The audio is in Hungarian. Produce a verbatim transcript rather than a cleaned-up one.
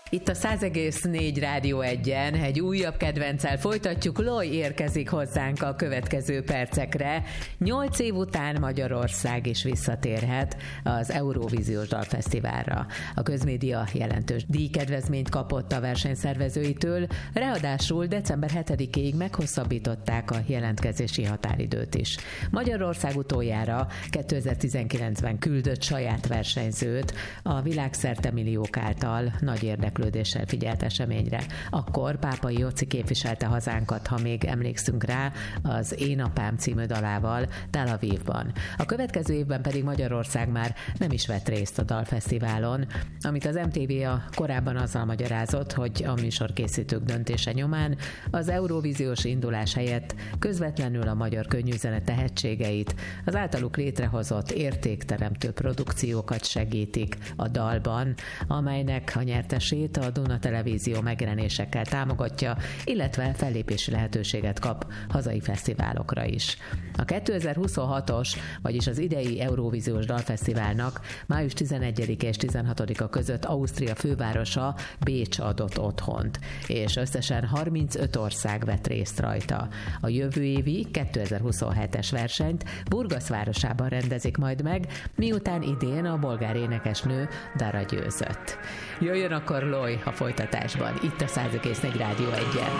Itt a száz egész négy Rádió egyen egy újabb kedvenccel folytatjuk. Loj érkezik hozzánk a következő percekre. Nyolc év után Magyarország is visszatérhet az Eurovíziós Dalfesztiválra. A közmédia jelentős díjkedvezményt kapott a versenyszervezőitől, ráadásul december hetedikéig meghosszabbították a jelentkezési határidőt is. Magyarország utoljára kétezer-tizenkilencben küldött saját versenyzőt a világszerte milliók által nagy érdeklődéssel figyelt eseményre. Akkor Pápai Jóci képviselte hazánkat, ha még emlékszünk rá, az Én apám című dalával Tel Avivban. A következő évben pedig Magyarország már nem is vett részt a dalfesztiválon, amit az em té vé a korábban azzal magyarázott, hogy a műsorkészítők döntése nyomán az Eurovíziós indulás helyett közvetlenül a magyar könnyűzene tehetségeit, az általuk létrehozott értékteremtő produkciókat segítik a dalban, amelynek a nyertesét a Duna Televízió megjelenésekkel támogatja, illetve fellépési lehetőséget kap hazai fesztiválokra is. A kétezer-huszonhatos, vagyis az idei Eurovíziós Dalfesztiválnak május tizenegyedike és tizenhatodika között Ausztria fővárosa Bécs adott otthont, és összesen harmincöt ország vett részt rajta. A jövő évi kétezer-huszonhetes versenyt Burgas városában rendezik majd meg, miután idén a bolgár énekesnő Dara győzött. Jöjjön akkor Loj a folytatásban, itt a száz egész négy Rádió egyen.